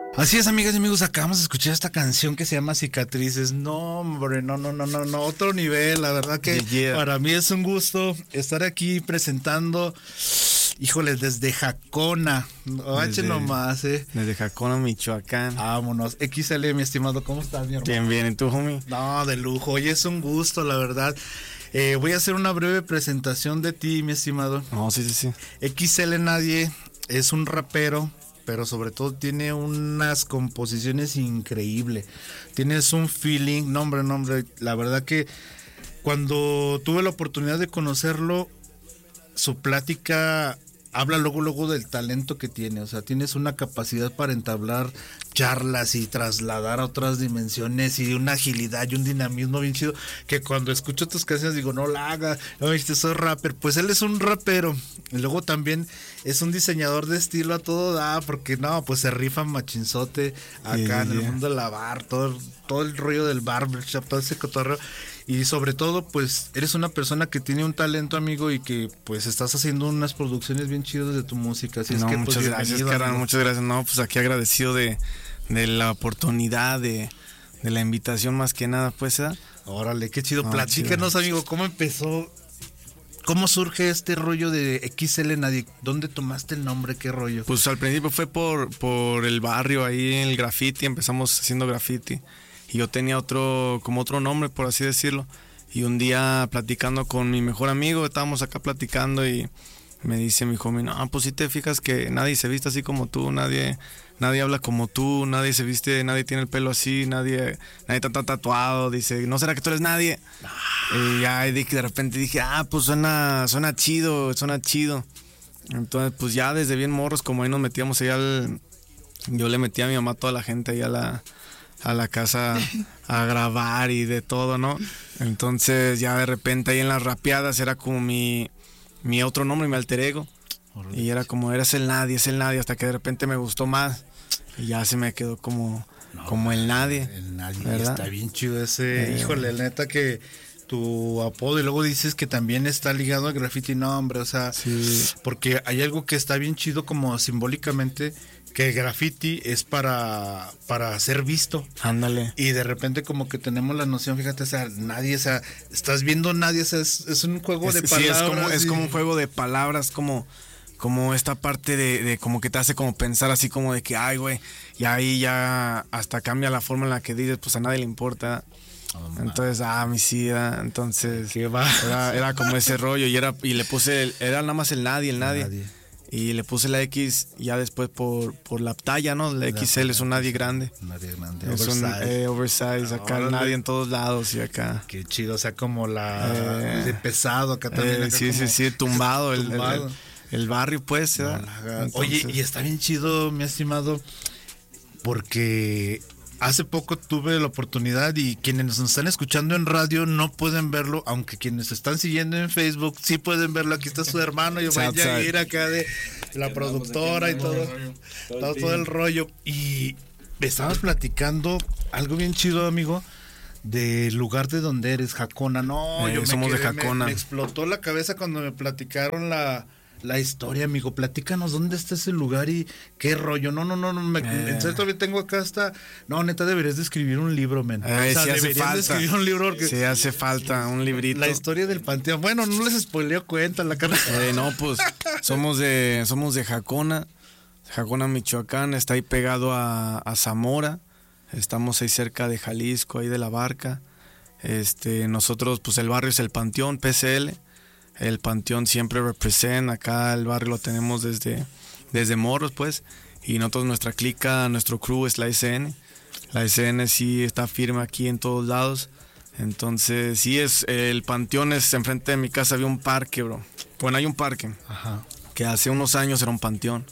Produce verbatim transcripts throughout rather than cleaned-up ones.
Así es, amigas y amigos, acabamos de escuchar esta canción que se llama Cicatrices. No, hombre, no, no, no, no, no, otro nivel. La verdad que yeah. Para mí es un gusto estar aquí presentando, híjole, desde Jacona. Desde, nomás, eh. Desde Jacona, Michoacán. Vámonos. X L, mi estimado, ¿cómo estás, mi hermano? Bien, bien, ¿y tú, homie? No, de lujo. Hoy es un gusto, la verdad. Eh, voy a hacer una breve presentación de ti, mi estimado. No, sí, sí, sí. X L Nadie es un rapero, pero sobre todo tiene unas composiciones increíbles. Tienes un feeling, nombre, nombre. La verdad que cuando tuve la oportunidad de conocerlo, su plática habla luego, luego del talento que tiene. O sea, tienes una capacidad para entablar charlas y trasladar a otras dimensiones y una agilidad y un dinamismo bien chido, que cuando escucho tus canciones digo, no la haga, no, este soy rapper. Pues él es un rapero y luego también es un diseñador de estilo a todo da, porque no, pues se rifa machinzote acá sí, en yeah. el mundo de la bar, todo, todo el rollo del barbershop, todo ese cotorreo. Y sobre todo, pues, eres una persona que tiene un talento, amigo, y que, pues, estás haciendo unas producciones bien chidas de tu música. Así no, es que, muchas pues, gracias, carnal, muchas gracias. No, pues, aquí agradecido de, de la oportunidad, de, de la invitación más que nada, pues, ¿eh? Órale, qué chido. No, platícanos, chido. Amigo, ¿cómo empezó? ¿Cómo surge este rollo de X L Nadie? ¿Dónde tomaste el nombre? ¿Qué rollo? Pues, al principio fue por, por el barrio, ahí en el graffiti, empezamos haciendo graffiti. Y yo tenía otro, como otro nombre, por así decirlo. Y un día platicando con mi mejor amigo, estábamos acá platicando y me dice mi homie, no, pues si te fijas que nadie se viste así como tú, nadie, nadie habla como tú, nadie se viste, nadie tiene el pelo así, nadie, nadie está tan tatuado. Dice, ¿no será que tú eres nadie? Ah. Y ya de, de repente dije, ah, pues suena, suena chido, suena chido. Entonces, pues ya desde bien morros, como ahí nos metíamos ahí al... Yo le metía a mi mamá, toda la gente ahí a la... a la casa a grabar y de todo, ¿no? Entonces ya de repente ahí en las rapeadas era como mi, mi otro nombre, mi alter ego. Y era como, eres el nadie, es el nadie, hasta que de repente me gustó más. Y ya se me quedó como, no, como el nadie. El nadie, ¿verdad? Está bien chido ese, eh, híjole, la neta que tu apodo, y luego dices que también está ligado al graffiti, no, hombre, o sea, sí. Porque hay algo que está bien chido como simbólicamente, que el graffiti es para, para ser visto. Ándale. Y de repente como que tenemos la noción, fíjate, o sea, nadie, o sea, estás viendo nadie, o sea, es, es un juego es, de palabras. Sí, es como, y... es como un juego de palabras, como, como esta parte de, de como que te hace como pensar así como de que, ay, güey, y ahí ya hasta cambia la forma en la que dices, pues a nadie le importa. Oh, entonces, ah, mi sí, era, entonces era, era como ese rollo y era y le puse, el, era nada más el nadie, el nadie. nadie. Y le puse la X ya después por, por la talla, ¿no? La X L es un nadie grande. Nadie grande. Es un eh, oversize. Acá el nadie en todos lados y acá. Qué chido, o sea, como la eh, de pesado acá también. Eh, acá sí, como, sí, sí, tumbado. El, tumbado. El, el, el barrio, pues. No, entonces... Oye, y está bien chido, mi estimado, porque... Hace poco tuve la oportunidad y quienes nos están escuchando en radio no pueden verlo, aunque quienes están siguiendo en Facebook sí pueden verlo. Aquí está su hermano, yo voy a ir acá de la productora y todo, todo, todo el rollo. Y estábamos platicando algo bien chido, amigo, del lugar de donde eres, Jacona. No, eh, yo somos me quedé, de Jacona. Me, me explotó la cabeza cuando me platicaron la... La historia, amigo, platícanos dónde está ese lugar y qué rollo. No, no, no, no me, eh. en serio todavía tengo acá hasta. No, neta, deberías de escribir un libro, men. Eh, o sea, sí hace deberías falta. de escribir un libro porque sí hace falta un librito. La historia del panteón. Bueno, no les spoileo, cuenta la cara. Eh, no, pues somos de somos de Jacona, Jacona, Michoacán. Está ahí pegado a, a Zamora. Estamos ahí cerca de Jalisco, ahí de la Barca. Este, nosotros, pues el barrio es el Panteón, P C L. El Panteón siempre represent, acá el barrio lo tenemos desde, desde morros, pues, y nosotros, nuestra clica, nuestro crew es la S N. La S N sí está firme aquí en todos lados. Entonces, sí es, el Panteón es enfrente de mi casa, había un parque, bro. Bueno, hay un parque. Ajá. Que hace unos años era un panteón.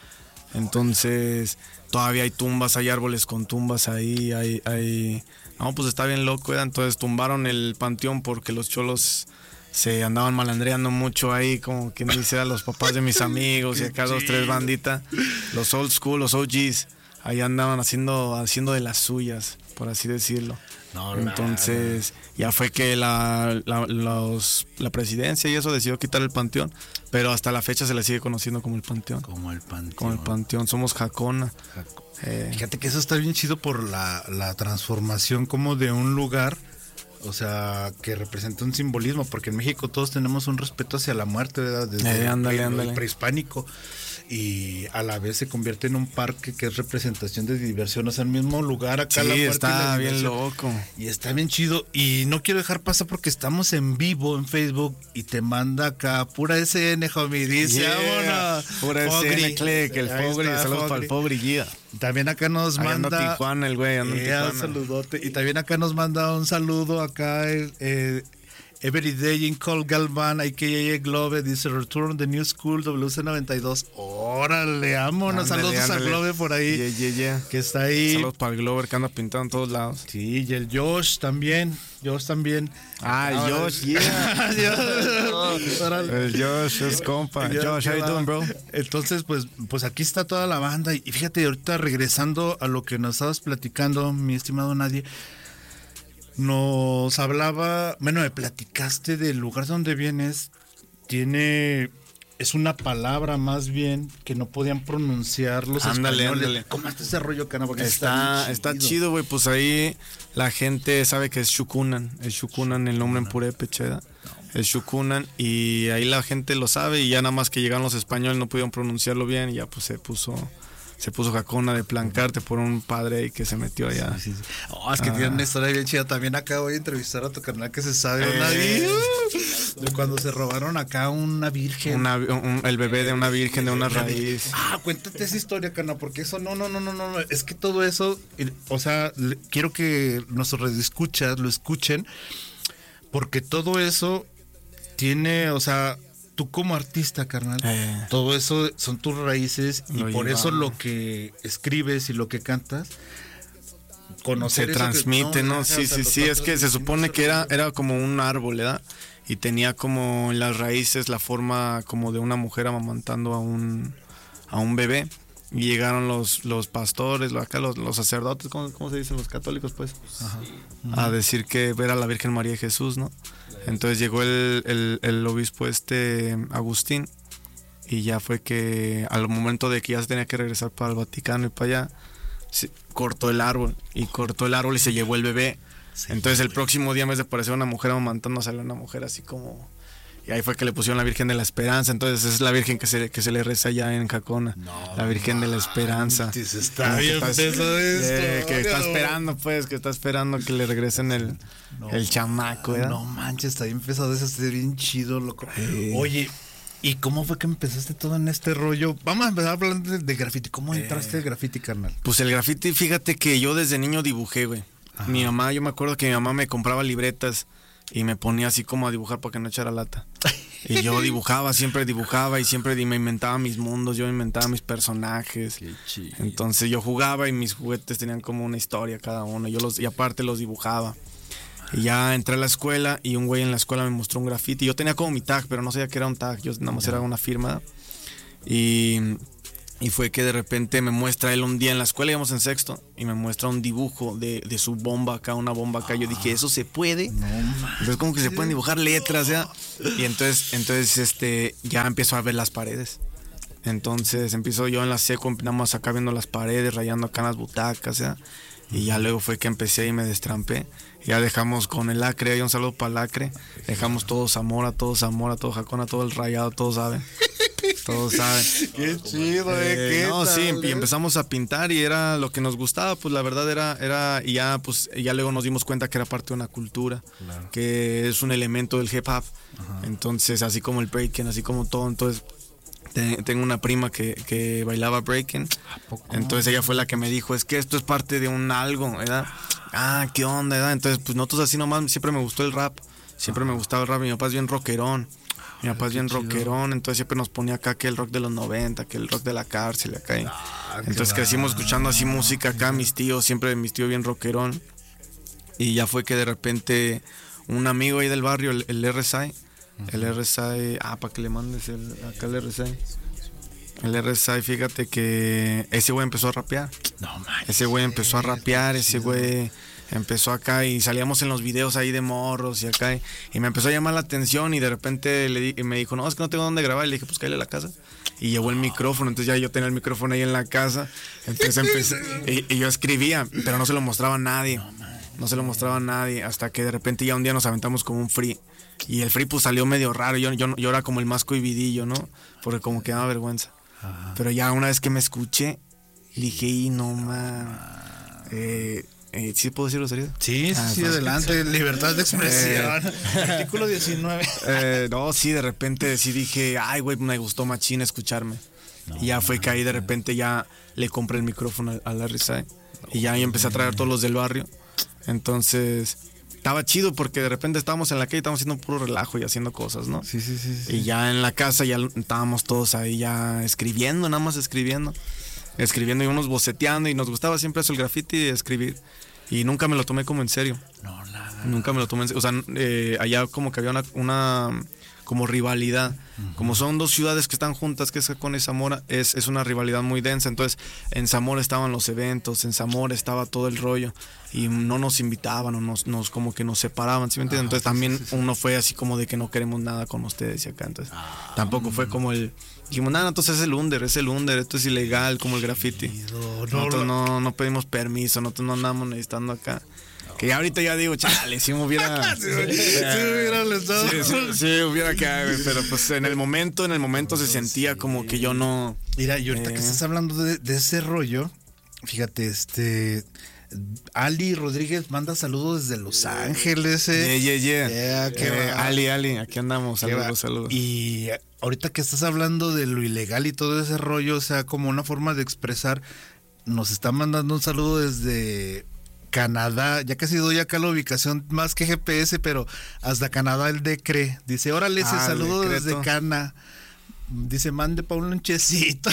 Entonces, todavía hay tumbas, hay árboles con tumbas ahí, hay, hay... No, pues está bien loco, ¿eh? Entonces tumbaron el panteón porque los cholos se andaban malandreando mucho ahí, como quien dice, a los papás de mis amigos y acá dos, tres banditas, los old school, los O Gs, ahí andaban haciendo, haciendo de las suyas, por así decirlo. No, entonces no, no. ya fue que la, la, los, la presidencia y eso decidió quitar el panteón, pero hasta la fecha se le sigue conociendo como el Panteón. Como el Panteón. Como el Panteón, somos Jacona. Jac- Eh, Fíjate que eso está bien chido por la, la transformación como de un lugar, o sea, que representa un simbolismo, porque en México todos tenemos un respeto hacia la muerte, ¿verdad? Desde Eh, ándale, el, ándale. el prehispánico, y a la vez se convierte en un parque que es representación de diversión, o sea, el mismo lugar acá. Sí, la muerte y está la bien diversión. loco. Y está bien chido. Y no quiero dejar pasar porque estamos en vivo en Facebook y te manda acá pura S N, homie. Dice, Yeah. vámonos. Pura Fogri. S N, click, el Ahí Fogri, está, saludos para Fogri. el Fogri Guía. También acá nos Ahí anda manda. Tijuana, el güey, anda en Eh, un Tijuana. saludote. Y también acá nos manda un saludo acá el, eh, Everyday in Cole Galvan, a k a. Globe, dice Return the New School W C noventa y dos. Órale, vámonos. Ándale, Saludos ándale. a Globe por ahí, Yeah, yeah, yeah. que está ahí. Saludos para el Glover que anda pintado en todos lados. Sí, y el Josh también. Josh también. Ah, el Ahora- Josh, yeah. Dios. Órale. El Josh es compa. Ya, Josh, how ya you va. doing, bro? Entonces, pues, pues aquí está toda la banda. Y fíjate, ahorita regresando a lo que nos estabas platicando, mi estimado Nadie, nos hablaba, bueno, me platicaste del lugar donde vienes. Tiene, es una palabra más bien que no podían pronunciar los Ándale, españoles. ándale. ¿Cómo está ese rollo, Cana? Porque Está, bien está chido, güey. Pues ahí la gente sabe que es Shukunan. Es Shukunan el nombre en purépecha. ¿verdad? Es Shukunan. Y ahí la gente lo sabe. Y ya nada más que llegaron los españoles no pudieron pronunciarlo bien. Y ya pues se puso se puso Jacona de plancarte por un padre ahí que se metió allá. Sí, sí, sí. Oh, es que Ah. tiene una historia bien chida. También acá voy a entrevistar a tu carnal que se sabe una Eh. vi- de cuando se robaron acá una virgen. Una- un- el bebé de una virgen de una raíz. Ah, cuéntate esa historia, Cana, porque eso no, no, no, no, no, es que todo eso, eh, o sea, le- quiero que nuestros radioescuchas lo escuchen, porque todo eso tiene, o sea, tú como artista, carnal, Eh. todo eso son tus raíces y Lo por lleva- eso lo que escribes y lo que cantas, conocer Se eso que- transmite, ¿no? ajá, Sí, o sea, sí, lo sí, es estás que se transmitiendo supone ese que era, rollo. era como un árbol, ¿verdad? Y tenía como en las raíces la forma como de una mujer amamantando a un, a un bebé. Y llegaron los, los pastores, lo- acá los, los sacerdotes, ¿cómo, cómo se dicen los católicos? Pues a decir que era la Virgen María y Jesús, ¿no? Entonces llegó el, el, el obispo este Agustín y ya fue que al momento de que ya se tenía que regresar para el Vaticano y para allá, se cortó el árbol y cortó el árbol y se llevó el bebé. Sí, Entonces el güey. próximo día en vez de parecer una mujer amamantando salió una mujer así como... Y ahí fue que le pusieron la Virgen de la Esperanza. Entonces esa es la Virgen que se, que se le reza allá en Jacona. No, la Virgen de la Esperanza. manches, está Como que bien estás- pesado esto, eh, que está no. esperando pues, que está esperando que le regresen el, No, el chamaco, ¿verdad? No manches, está bien pesado eso, está bien chido, loco. Sí. Oye, ¿y cómo fue que empezaste todo en este rollo? Vamos a empezar hablando de, de graffiti. ¿Cómo entraste al graffiti, carnal? Pues el graffiti, fíjate que yo desde niño dibujé, güey. Mi mamá, yo me acuerdo que mi mamá me compraba libretas y me ponía así como a dibujar para que no echara lata. Y yo dibujaba, siempre dibujaba y siempre di- me inventaba mis mundos, yo inventaba mis personajes. chido. Entonces yo jugaba y mis juguetes tenían como una historia cada uno. Yo los, y aparte los dibujaba. Y ya entré a la escuela y un güey en la escuela me mostró un graffiti. Yo tenía como mi tag, pero no sabía que era un tag. Yo nada más era una firma. Y, y fue que de repente me muestra él un día en la escuela, íbamos en sexto, y me muestra un dibujo de, de su bomba acá, una bomba acá. Yo dije, ¿eso se puede? No manches. Entonces como que se pueden dibujar letras, ¿ya? Y entonces, entonces este, ya empiezo a ver las paredes. Entonces empiezo yo en la seco, nada más acá viendo las paredes, rayando acá en las butacas, ¿ya? Y ya luego fue que empecé y me destrampé. Ya dejamos con el Acre, hay un saludo para el Acre. Dejamos todo Zamora, todo Zamora, todo Jacona, todo el rayado, todos saben. Todos saben. Qué chido, eh. Eh, ¿Qué no, tal, sí, eh? y empezamos a pintar y era lo que nos gustaba, pues la verdad era, era y ya, pues ya luego nos dimos cuenta que era parte de una cultura, Claro. que es un elemento del hip hop. Entonces, así como el breaking, así como todo, entonces te- tengo una prima que, que bailaba breaking. Entonces ella fue la que me dijo, es que esto es parte de un algo, ¿verdad? Ah, ¿qué onda, verdad? Entonces, pues nosotros así nomás, siempre me gustó el rap, siempre me gustaba el rap, mi papá es bien rockerón. Mi papá es bien rockerón, entonces siempre nos ponía acá que el rock de los noventa, que el rock de la cárcel acá. y- entonces crecimos escuchando así música acá, mis tíos, siempre mis tíos bien rockerón. Y ya fue que de repente un amigo ahí del barrio, el, el R S I, el R S I, ah, para que le mandes el, acá el R S I. El R S I, fíjate que ese güey empezó a rapear. No manches. Ese güey empezó a rapear, ese güey Empezó acá y salíamos en los videos ahí de morros y acá. Y, y me empezó a llamar la atención y de repente le di, y me dijo, no, es que no tengo dónde grabar. Y le dije, pues cállale a la casa. Y llevó el micrófono, entonces ya yo tenía el micrófono ahí en la casa. Entonces empecé, y, y yo escribía, pero no se lo mostraba a nadie. No se lo mostraba a nadie. Hasta que de repente ya un día nos aventamos como un free. Y el free pues salió medio raro. Yo, yo, yo era como el más cohibidillo, ¿no? Porque como que daba vergüenza. Ajá. Pero ya una vez que me escuché, dije, y no, man. Eh, eh, ¿Sí puedo decir groserías? Sí, ah, sí, adelante. Libertad de expresión. Eh, Artículo diecinueve. Eh, no, sí, de repente sí dije, ay, güey, me gustó machín escucharme. No, y ya fue que ahí de repente ya le compré el micrófono a Larry Sai. Y ya ahí empecé a traer a todos los del barrio. Entonces, estaba chido porque de repente estábamos en la calle, estábamos haciendo puro relajo y haciendo cosas, ¿no? Sí, sí, sí, sí. Y ya en la casa ya estábamos todos ahí ya escribiendo, nada más escribiendo. Escribiendo y unos boceteando y nos gustaba siempre eso, el graffiti y escribir. Y nunca me lo tomé como en serio. No, nada. Nunca me lo tomé en serio. O sea, eh, allá como que había una... una como rivalidad, uh-huh. Como son dos ciudades que están juntas, que es Jacona y Zamora, es, es una rivalidad muy densa. Entonces en Zamora estaban los eventos, en Zamora estaba todo el rollo y no nos invitaban o nos, nos como que nos separaban, ¿sí me entiendes? Entonces también sí, sí, sí. Uno fue así como de que no queremos nada con ustedes y acá, entonces ah, tampoco fue como el, dijimos, nada, entonces es el under, es el under, esto es ilegal como el graffiti. No, nosotros no, no pedimos permiso, nosotros no andamos necesitando acá. Que ahorita ya digo, chale, si me hubiera... si me hubiera listado. Sí, sí, sí, hubiera que... Pero pues en el momento, en el momento se sentía como que yo no... Mira, y ahorita eh, que estás hablando de, de ese rollo, fíjate, este... Ali Rodríguez manda saludos desde Los Ángeles. Eh. Yeah, yeah, yeah. yeah qué eh, Ali, Ali, aquí andamos, saludos, saludos. Y ahorita que estás hablando de lo ilegal y todo ese rollo, o sea, como una forma de expresar, nos está mandando un saludo desde... Canadá, ya casi doy acá la ubicación más que G P S, pero hasta Canadá el Decre. Dice, órale, ese ah, saludo desde Cana. Dice, mande pa' un lonchecito.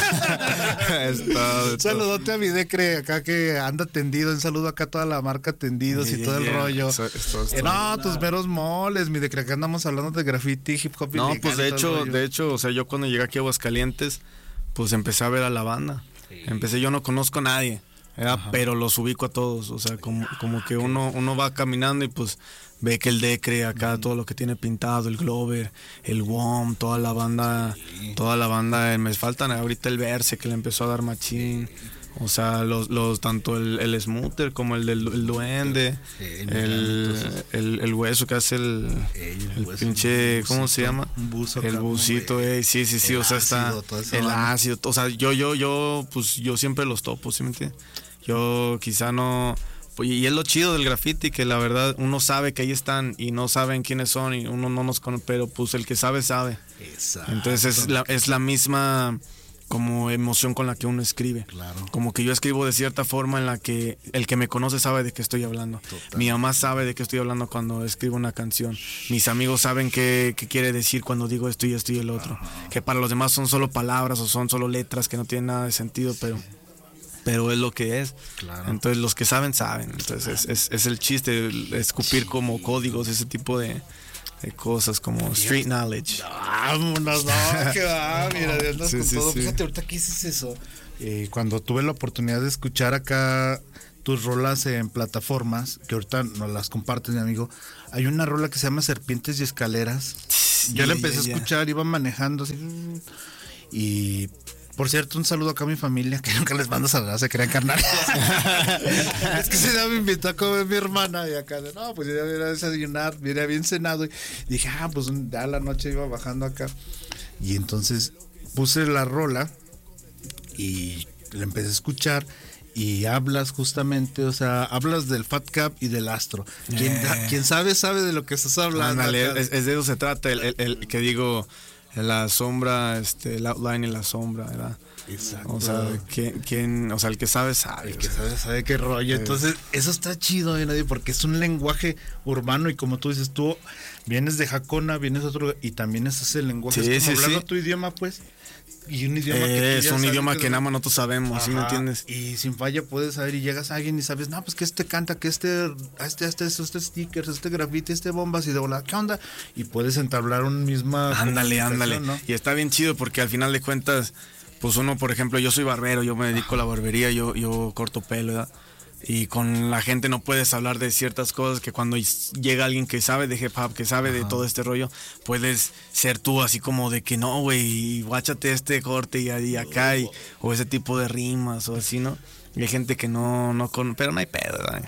Saludote a mi Decre, acá que anda tendido. Un saludo acá a toda la marca Tendidos yeah, y todo yeah, el rollo. Eso, esto, esto, eh, no, tus meros moles, mi Decre, acá andamos hablando de graffiti, hip hop. No, pues de hecho, de hecho, o sea, yo cuando llegué aquí a Aguascalientes, pues empecé a ver a la banda. Sí. Empecé, yo no conozco a nadie. Era, pero los ubico a todos, o sea, como, como que uno, uno va caminando y pues ve que el Decre acá, todo lo que tiene pintado, el Glover, el W O M, toda la banda, toda la banda, me faltan ahorita el Verse que le empezó a dar machín, o sea, los, los tanto el, el Smoother como el del el Duende, el, el, el hueso que hace el, el pinche, ¿cómo se llama? El busito, eh, sí, sí, sí, o sea, está el ácido, o sea, yo, yo, yo, pues yo siempre los topo, ¿sí me entiendes? Yo quizá no... Y es lo chido del graffiti, que la verdad uno sabe que ahí están y no saben quiénes son y uno no nos conoce, pero pues el que sabe, sabe. Exacto. Entonces es la, es la misma como emoción con la que uno escribe. Claro. Como que yo escribo de cierta forma en la que el que me conoce sabe de qué estoy hablando. Total. Mi mamá sabe de qué estoy hablando cuando escribo una canción. Mis amigos saben qué, qué quiere decir cuando digo esto y esto y el otro. Ajá. Que para los demás son solo palabras o son solo letras que no tienen nada de sentido, pero... pero es lo que es. Claro. Entonces los que saben, saben. Entonces es, es, es el chiste, el escupir como códigos, ese tipo de, de cosas como street knowledge. Vámonos, no, que va, mira, andas sí, con sí, todo. Sí. Fíjate, ahorita que dices eso, eh, cuando tuve la oportunidad de escuchar acá tus rolas en plataformas, que ahorita nos las compartes, mi amigo, hay una rola que se llama Serpientes y Escaleras. Sí, yo la empecé yeah, a escuchar, yeah. Iba manejando así, y... Por cierto, un saludo acá a mi familia, que nunca les mando saludos, se crean carnales. Es que ese día me invitó a comer mi hermana y acá, no, pues ya vine a desayunar, vine bien cenado. Y dije, ah, pues ya la noche iba bajando acá. Y entonces puse la rola y la empecé a escuchar y hablas justamente, o sea, hablas del Fat Cap y del Astro. Quien, eh. quien sabe, sabe de lo que estás hablando. Ándale, es, es de eso se trata, el, el, el que digo... La sombra, este, el outline y la sombra, ¿verdad? Exacto. O sea, ¿quién, quién, o sea, el que sabe, sabe. El que sabe, sabe qué rollo. Entonces, eso está chido, ¿eh? Porque es un lenguaje urbano y como tú dices, tú vienes de Jacona, vienes de otro, y también es ese lenguaje. Sí, es como sí, hablando sí. Tu idioma, pues. Y un idioma eh, que es un idioma que, que nada más nosotros sabemos, ¿sí me entiendes? Y sin falla puedes saber y llegas a alguien y sabes, no, pues que este canta, que este, este, este, este, este stickers, este graffiti, este bombas y de volada, ¿qué onda? Y puedes entablar un misma. Ándale, ándale. ¿No? Y está bien chido porque al final de cuentas, pues uno, por ejemplo, yo soy barbero, yo me dedico a la barbería, yo, yo corto pelo, ¿verdad? y con la gente no puedes hablar de ciertas cosas que cuando llega alguien que sabe de hip hop, que sabe Ajá. de todo este rollo, puedes ser tú así como de que no, güey, guáchate este corte y, y acá, y, o ese tipo de rimas o así, ¿no? Y hay gente que no, no con, pero no hay pedo, ¿verdad?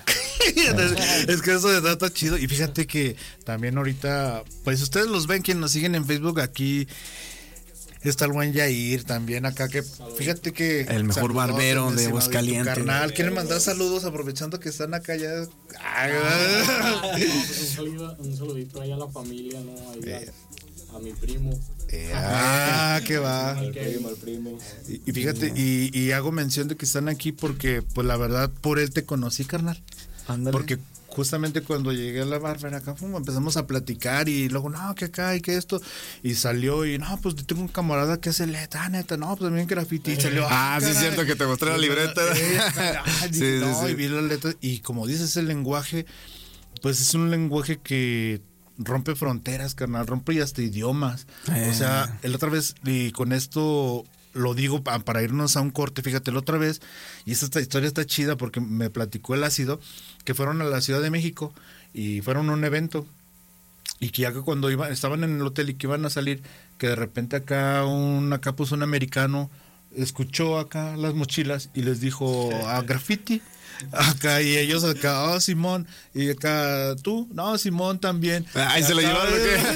Es que eso de verdad está chido. Y fíjate que también ahorita, pues ustedes los ven, quienes nos siguen en Facebook, aquí está el buen Yair también acá, que fíjate que el mejor barbero de Aguascalientes. Carnal, quieren mandar saludos aprovechando que están acá ya. Ah, no, pues un, saludo, un saludito ahí a la familia, ¿no? Ahí eh. a, a mi primo. Eh, ah, que va. Al primo, al primo. Y, y fíjate, y, y hago mención de que están aquí porque, pues la verdad, por él te conocí, carnal. Ándale. Porque justamente cuando llegué a la bárbara acá, pum, empezamos a platicar y luego, no, que acá y que esto. Y salió y, no, pues tengo un camarada que hace letra, neta, no, pues también graffiti. Y salió, ah, sí, es cierto que te mostré la libreta. Eh, ah, sí, no, sí, sí. Y vi la letra. Y como dices, el lenguaje, pues es un lenguaje que rompe fronteras, carnal, rompe hasta idiomas. Eh. O sea, el otra vez, y con esto lo digo para irnos a un corte, fíjate, la otra vez, y esta historia está chida porque me platicó el ácido, que fueron a la Ciudad de México y fueron a un evento, y que ya que cuando iban, estaban en el hotel y que iban a salir, que de repente acá un, acá puso un americano, escuchó acá las mochilas y les dijo a graffiti. Acá y ellos acá, oh Simón, y acá tú, no Simón también. Ay, se lo llevaron.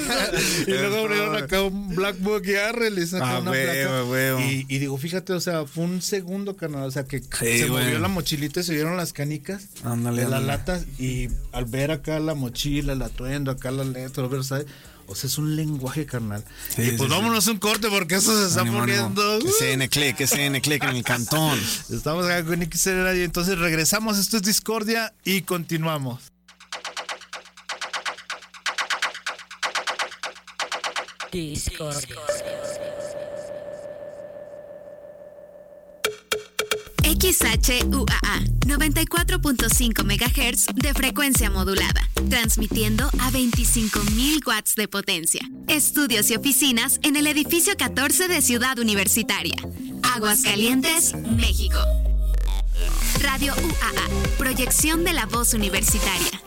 Y luego abrieron acá un black book y arre, le sacan ah, una huevo, placa. Huevo. Y, y digo, fíjate, o sea, fue un segundo, carnal, o sea, que sí, se bueno. movió la mochilita y se vieron las canicas ándale, de las ándale. latas, y al ver acá la mochila, el atuendo, acá la letra, ¿sabes? O sea, es un lenguaje, carnal. Sí, y pues sí, vámonos sí. un corte porque eso se está ánimo, poniendo. Ánimo. Que se ene click, que se ene click en el cantón. Estamos acá con X R Radio, entonces regresamos. Esto es Discordia y continuamos. Discordia. X H U A A noventa y cuatro punto cinco megahertz de frecuencia modulada, transmitiendo a veinticinco mil watts de potencia. Estudios y oficinas en el edificio catorce de Ciudad Universitaria, Aguascalientes, México. Radio U A A, proyección de la voz universitaria.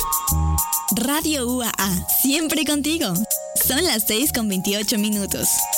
Radio U A A, siempre contigo. Son las seis con veintiocho minutos.